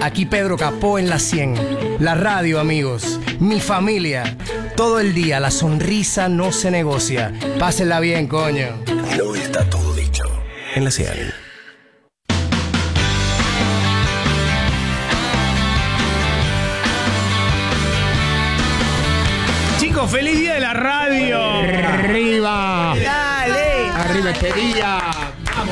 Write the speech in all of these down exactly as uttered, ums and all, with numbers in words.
Aquí Pedro Capó en la cien. La radio, amigos. Mi familia. Todo el día la sonrisa no se negocia. Pásenla bien, coño. No está todo dicho. En la cien. Chicos, feliz día de la radio. Arriba. Dale. Arriba este día. Vamos.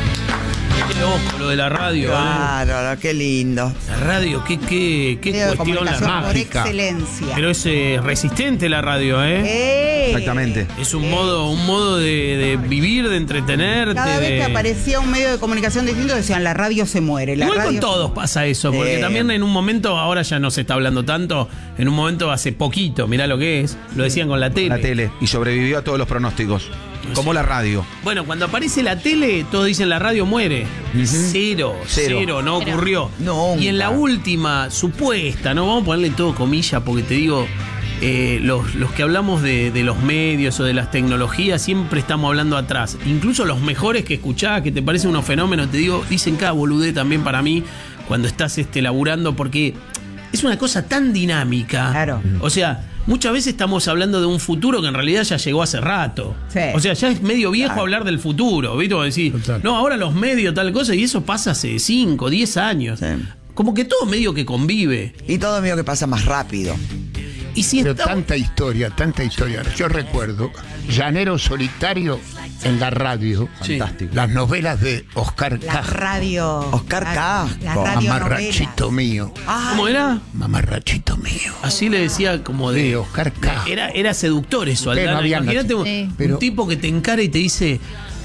Qué loco lo de la radio. Claro, ¿eh? qué lindo. La radio, qué, qué, qué Medio de cuestión la comunicación por mágica. excelencia. Pero es eh, resistente la radio, ¿eh? ¡Eh! Exactamente. Es un modo, un modo de, de vivir, de entretenerte. Cada vez de... que aparecía un medio de comunicación distinto decían la radio se muere. La Igual radio con todos pasa eso, porque Eh. también en un momento, ahora ya no se está hablando tanto, en un momento hace poquito, mirá lo que es, lo decían con la tele. La tele. Y sobrevivió a todos los pronósticos. Como la radio. Bueno, cuando aparece la tele, todos dicen la radio muere. Cero, cero, Cero. no ocurrió. Nunca. Y en la última, supuesta, ¿no? Vamos a ponerle todo comillas, porque te digo, eh, los, los que hablamos de, de los medios o de las tecnologías, siempre estamos hablando atrás. Incluso los mejores que escuchás, que te parecen unos fenómenos, te digo, dicen cada boludez también para mí, cuando estás este, laburando, porque es una cosa tan dinámica. Claro. O sea, muchas veces estamos hablando de un futuro que en realidad ya llegó hace rato. Sí. O sea, ya es medio viejo Claro. hablar del futuro, ¿viste? Vos decís, Total. no, ahora los medios, tal cosa, y eso pasa hace cinco, diez años. Sí. Como que todo medio que convive. Y todo mío que pasa más rápido. Y si Pero estamos- tanta historia, tanta historia. Yo recuerdo Llanero Solitario en la radio. Sí. Fantástico. Las novelas de Oscar La Casco. radio. Oscar la, Casco. La radio Mamarrachito mío. ¿Cómo era? Mamarrachito mío. Así le decía como de... De Oscar Casco. Era, era seductor eso, Pero Aldana. había Imagínate un, Sí. un Pero- tipo que te encara y te dice,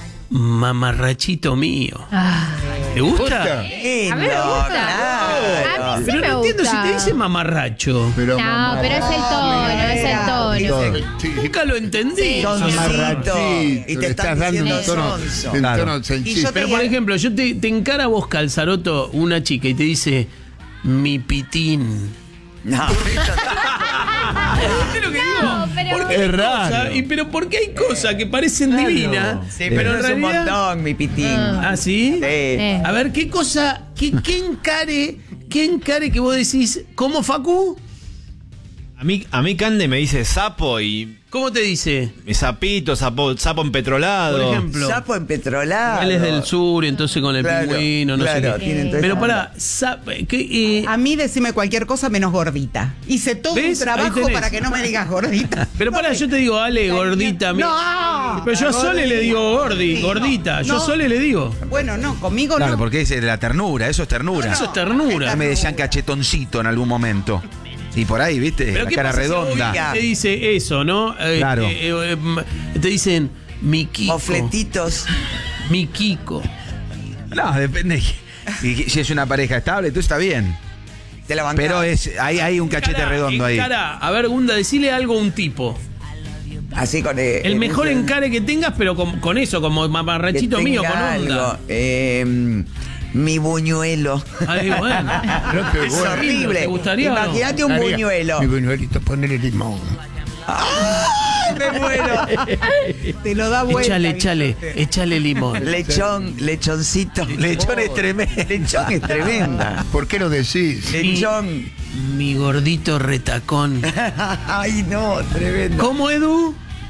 mamarrachito mío. ¿Te gusta? Posta. Lindo, A mí me gusta. claro. A mí sí Pero me no entiendo gusta. si te dice mamarracho. Pero No, pero es el tono, es el tono. Sí. Nunca lo entendí. Soncito. Mamarrachito. Y te Le están estás dando diciendo un tono, sonso. un Claro. tono sencillo. Y yo Pero por ejemplo, yo te, te encara a vos, Calzaroto, una chica y te dice, mi pitín. No. ¿Entendés lo que digo? No, pero- Porque Es hay raro. cosas- y pero porque hay cosas que parecen divinas, Sí, pero, pero en es un realidad... montón, mi pitín. ¿Ah, sí? Sí. Eh. A ver, ¿qué cosa, qué, qué encare, qué encare que vos decís, ¿cómo, Facu? A mí, a mí Cande me dice sapo y ¿Cómo te dice? sapito, sapo, sapo empetrolado. Por ejemplo. Sapo empetrolado. Él es del sur y entonces con el Claro, pingüino, no claro, sé qué. tienen toda Pero esa para, ¿qué, eh, A mí decime cualquier cosa menos gordita. Hice todo ¿Ves? un trabajo Ahí tenés. para que no me digas gordita. pero para, yo te digo, Ale, gordita. mi- No. Pero yo a Sole le digo gordi, Sí, gordita. Yo a no. Sole le digo. Bueno, no, conmigo Claro, no. porque es la ternura, eso es ternura. Eso es ternura. Ya me decían cachetoncito en algún momento. Y por ahí, ¿viste? Pero La ¿qué cara pasa si a vos redonda. te dice eso, ¿no? Eh, Claro. eh, eh, eh, te dicen, mi Kiko. Mofletitos. Mi Kiko. No, depende. Y si es una pareja estable, tú está bien. Te la bancás. Pero es, hay, hay un cachete Encará, redondo ahí. encará. A ver, Gunda, decile algo a un tipo. Así con eh, El eh, mejor dicen encare que tengas, pero con, con eso, como que mamarrachito mío, con tenga onda. algo. Eh, mi buñuelo. Ay, bueno. Pero qué Es bueno. horrible. ¿Te gustaría o no? Imagínate un Haría buñuelo. Mi buñuelito, ponele limón. ¡Ay, me muero! Te lo da vuelta. Échale, ¿viste? échale, échale limón. Lechón, lechoncito. Lechón es tremendo. Lechón es tremenda. ¿Por qué lo decís? Lechón. Mi gordito retacón. Ay, no, tremendo. ¿Cómo, Edu?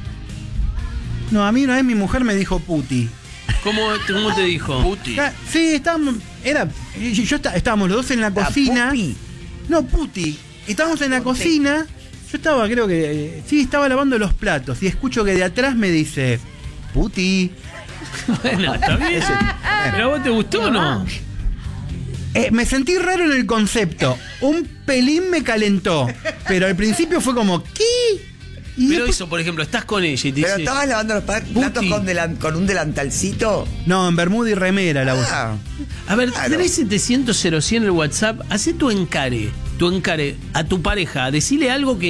No, a mí una vez mi mujer me dijo puti. ¿Cómo, cómo te dijo? Puti. Ah, Sí, estábamos. Era. Yo, yo está- estábamos los dos en la La cocina. pupi. No, puti. Estábamos en la cocina. Yo estaba, creo que. eh, Sí, estaba lavando los platos. Y escucho que de atrás me dice. Puti. Bueno, está bien. ¿Pero a vos te gustó o no? Eh, me sentí raro en el concepto. Un pelín me calentó. Pero al principio fue como, ¿qué? Y Pero después- eso, por ejemplo, estás con ella y te Pero dice... estabas lavando los pa- platos Puti. con, delan- con un delantalcito. No, en bermuda y remera la usé. Ah, A ver, Claro. tenés setecientos cero cien en el WhatsApp, hacé tu encare, tu encare a tu pareja, decile algo que